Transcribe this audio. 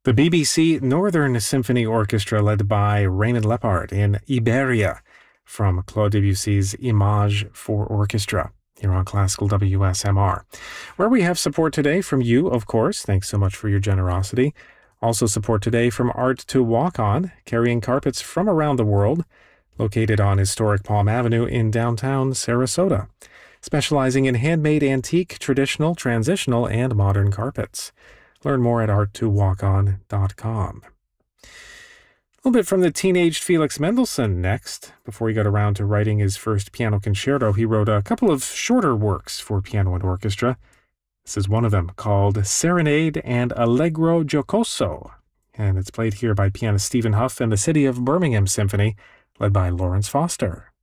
The BBC Northern Symphony Orchestra led by Raymond Lepard in Iberia from Claude Debussy's Images for Orchestra here on Classical WSMR, where we have support today from you, of course. Thanks so much for your generosity. Also support today from Art to Walk On, carrying carpets from around the world, located on historic Palm Avenue in downtown Sarasota, specializing in handmade antique, traditional, transitional, and modern carpets. Learn more at arttowalkon.com. A little bit from the teenaged Felix Mendelssohn next. Before he got around to writing his first piano concerto, he wrote a couple of shorter works for piano and orchestra. This is one of them, called Serenade and Allegro Giocoso, and it's played here by pianist Stephen Huff and the City of Birmingham Symphony, led by Lawrence Foster.